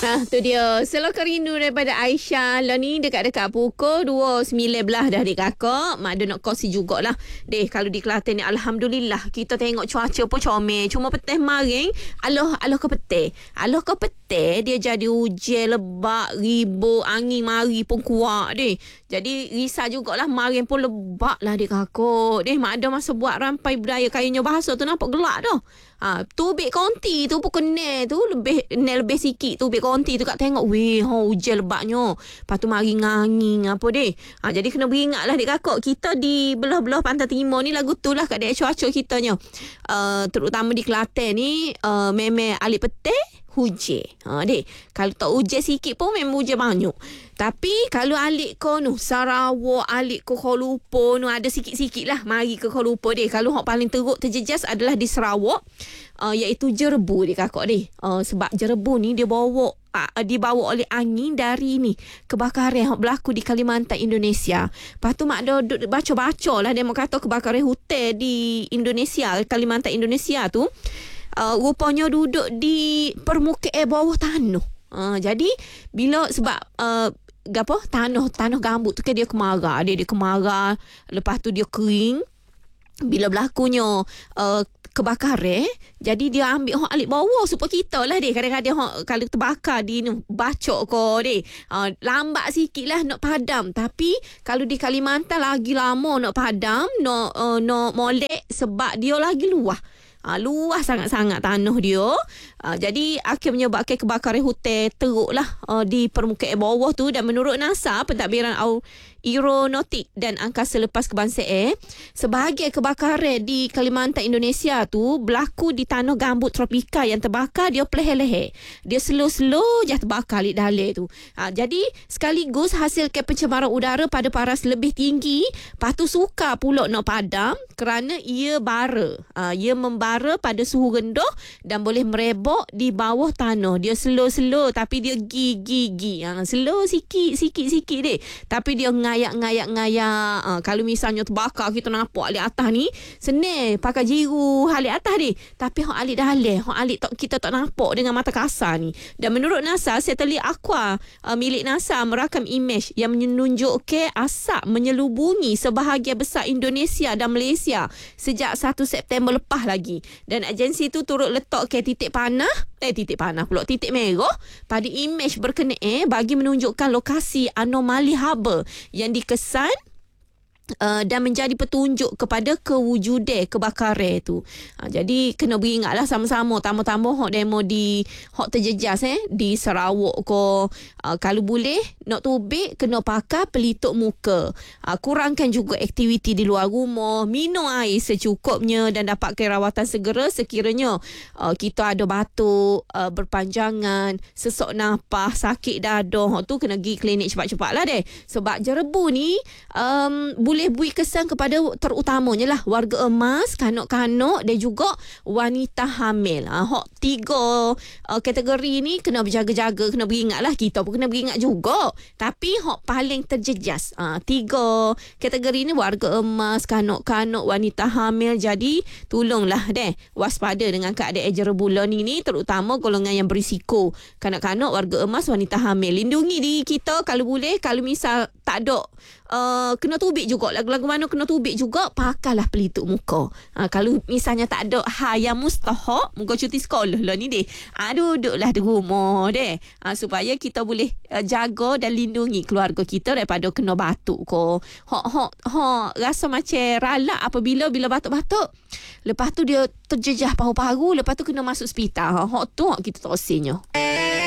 Tu dia. Selokan rindu daripada Aisyah. Lah ni dekat-dekat pukul 2.19 dah dek kakak. Mak ada nak kongsi jugalah. Dek, kalau di Kelantan ni Alhamdulillah kita tengok cuaca pun comel. Cuma petang maring aloh ke petang. Aloh ke petang dia jadi hujan lebat, ribut, angin mari pun kuat dek. Jadi risau jugalah maring pun lebat lah dek kakak. Dek, mak ada masa buat rampai budaya kayunya bahasa tu nampak gelak dah. Tubik konti tu pun kena tu lebih sikit tubik konti tu kat tengok hujan lebatnya. Lepas tu mari ngangin apa deh. Jadi kena beringatlah dek kakak, kita di belah-belah pantai timur ni lagu tu lah kat dek cuaca kitanya. Terutama di Kelantan ni memang alik petang hujan. Dek, kalau tak hujan sikit pun memang hujan banyak. Tapi kalau alik ke Sarawak, alik ke Kuala Lumpur ada sikit-sikit lah mari ke Kuala Lumpur dek. Kalau hak paling teruk terjejas adalah di Sarawak, iaitu jerebu dek kakak dek. Sebab jerebu ni dia dibawa oleh angin dari ni kebakaran yang berlaku di Kalimantan, Indonesia. Lepas tu mak ada baca-baca lah dia kata kebakaran hutan di Indonesia, Kalimantan Indonesia tu rupanya duduk di permukaan bawah tanah. Jadi bila sebab tanah gambut tu kan dia kemarau, dia kemarau, lepas tu dia kering. Bila berlakunya kebakaran, jadi dia ambil hak alik bawah supaya kita lah deh. Kadang-kadang hak kalau terbakar di ni bacok ko deh. Lambat sikit lah nak padam. Tapi kalau di Kalimantan lagi lama nak padam, nak molek sebab dia lagi luas. Luas sangat-sangat tanah dia. Jadi akhir menyebabkan kebakaran hutan teruk lah di permukaan bawah tu. Dan menurut NASA, Pentadbiran Aeronautik dan Angkasa Lepas Kebangsaan, sebahagian kebakaran di Kalimantan Indonesia tu berlaku di tanah gambut tropika yang terbakar dia perlahan-lahan. Dia slow-slow je terbakar di dalam tu. Jadi sekaligus hasilkan pencemaran udara pada paras lebih tinggi. Lepas tu sukar pula nak padam kerana ia bara. Ia membara pada suhu rendah dan boleh merebak di bawah tanah. Dia slow-slow tapi dia gigi. Slow sikit-sikit deh. Tapi dia ngayak. Kalau misalnya terbakar kita nampak alik atas ni, senang pakai jiru alik atas deh. Tapi hak alik dalam, hak alik kita tak nampak dengan mata kasar ni. Dan menurut NASA, satelit Aqua milik NASA merakam imej yang menunjukkan asap menyelubungi sebahagian besar Indonesia dan Malaysia sejak 1 September lepas lagi. Dan agensi tu turut letakkan titik merah pada imej berkenaan bagi menunjukkan lokasi anomali haba yang dikesan dan menjadi petunjuk kepada kewujudan kebakaran tu. Jadi kena beringatlah sama-sama, tambah-tambah hok demo di hok terjejas di Sarawak ko. Kalau boleh nak tubik kena pakai pelitup muka. Kurangkan juga aktiviti di luar rumah, minum air secukupnya dan dapatkan rawatan segera sekiranya kita ada batuk berpanjangan, sesak nafas, sakit dadah. Hok tu kena pergi klinik cepat-cepat lah deh. Sebab jerebu ni boleh beri kesan kepada terutamanya lah warga emas, kanak-kanak dan juga wanita hamil. Hak 3 kategori ni kena berjaga-jaga, kena beringat lah. Kita pun kena beringat juga. Tapi hak paling terjejas 3 kategori ni warga emas, kanak-kanak, wanita hamil. Jadi tolonglah deh waspada dengan keadaan jerebu ni terutama golongan yang berisiko, kanak-kanak, warga emas, wanita hamil. Lindungi diri kita kalau boleh. Kalau misal tak ada kena tubik juga, lagu-lagu mana kena tubik juga, pakailah pelitup muka. Kalau misalnya tak ada yang mustahak, muka cuti sekolah lah ni deh, duduklah di rumah deh, supaya kita boleh jaga dan lindungi keluarga kita daripada kena batuk ko. Rasa macam ralak apabila batuk-batuk, lepas tu dia terjejah paru-paru, lepas tu kena masuk hospital. Tu kita tak osenya.